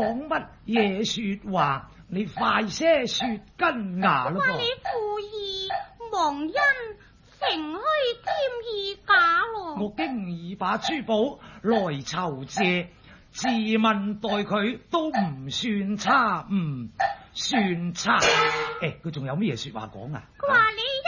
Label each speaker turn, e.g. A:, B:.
A: 講乜嘢說話？你快些說根牙咯！
B: 話你故意忘恩，乘虛添意假咯。
A: 我經已把珠寶來酬謝，自問待佢都唔算差，唔算差。佢仲有咩說話講啊？
B: 佢話你